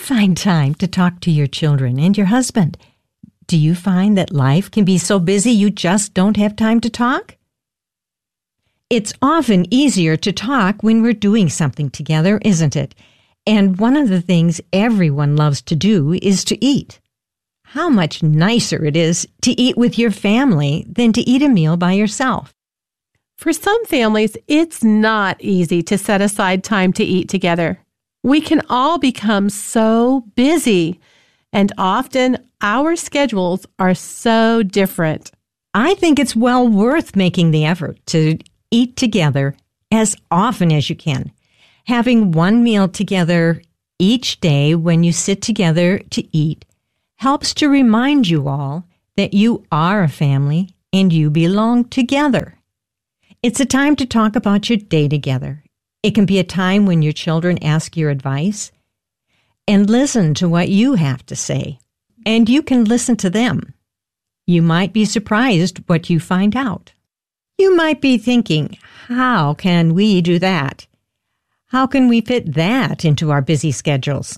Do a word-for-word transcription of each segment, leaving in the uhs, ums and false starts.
find time to talk to your children and your husband? Do you find that life can be so busy you just don't have time to talk? It's often easier to talk when we're doing something together, isn't it? And one of the things everyone loves to do is to eat. How much nicer it is to eat with your family than to eat a meal by yourself. For some families, it's not easy to set aside time to eat together. We can all become so busy, and often our schedules are so different. I think it's well worth making the effort to eat together as often as you can. Having one meal together each day when you sit together to eat helps to remind you all that you are a family and you belong together. It's a time to talk about your day together. It can be a time when your children ask your advice and listen to what you have to say, and you can listen to them. You might be surprised what you find out. You might be thinking, how can we do that? How can we fit that into our busy schedules?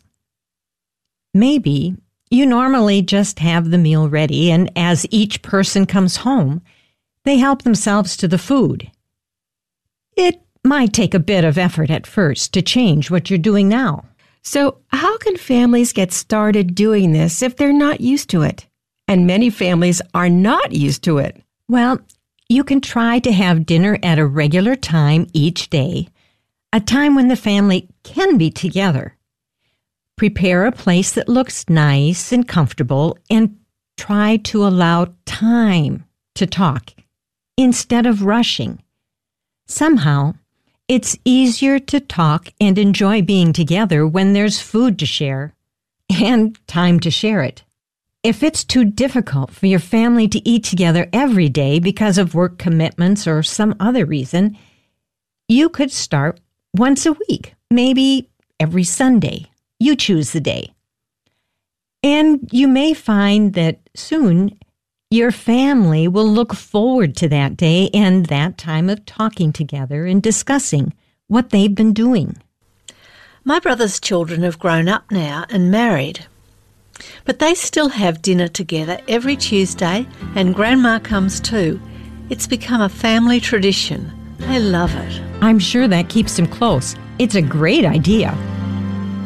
Maybe you normally just have the meal ready, and as each person comes home, they help themselves to the food. It might take a bit of effort at first to change what you're doing now. So how can families get started doing this if they're not used to it? And many families are not used to it. Well, you can try to have dinner at a regular time each day, a time when the family can be together. Prepare a place that looks nice and comfortable and try to allow time to talk instead of rushing. Somehow, it's easier to talk and enjoy being together when there's food to share and time to share it. If it's too difficult for your family to eat together every day because of work commitments or some other reason, you could start once a week, maybe every Sunday. You choose the day. And you may find that soon your family will look forward to that day and that time of talking together and discussing what they've been doing. My brother's children have grown up now and married, but they still have dinner together every Tuesday, and Grandma comes too. It's become a family tradition. They love it. I'm sure that keeps them close. It's a great idea.